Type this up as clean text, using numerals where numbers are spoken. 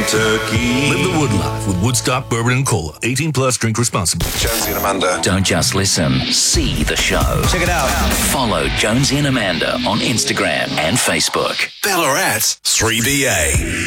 Kentucky. Live the Wood life with Woodstock Bourbon and Cola. 18 plus, drink responsibly. Jonesy and Amanda. Don't just listen, see the show. Check it out. Follow Jonesy and Amanda on Instagram and Facebook. Ballarat's 3BA.